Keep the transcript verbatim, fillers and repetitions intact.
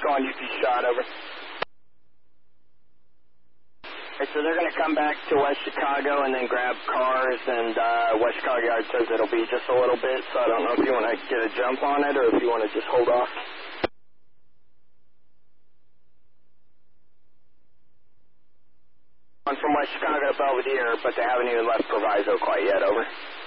calling U P Shot, over. Okay, so they're going to come back to West Chicago and then grab cars, and uh, West Chicago Yard says it'll be just a little bit, so I don't know if you want to get a jump on it or if you want to just hold off. From West Chicago to Belvedere, but they haven't even left Proviso quite yet, over.